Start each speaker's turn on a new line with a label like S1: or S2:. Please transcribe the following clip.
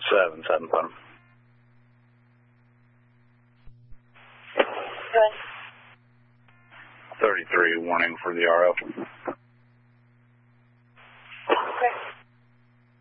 S1: 7-7 bottom.
S2: Good.
S1: 33, warning for the RO.